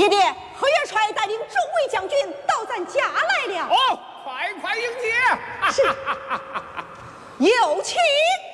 爹爹，何元帅带领众位将军到咱家来了。 哦，快快迎接！ 是，有请。